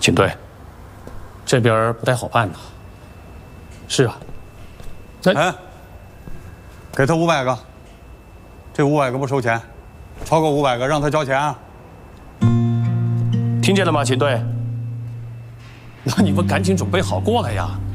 警队，这边不太好办呐。是啊， 哎，给他500个，这500个不收钱，超过500个让他交钱啊！ 听见了吗，秦队？那你们赶紧准备好过来呀！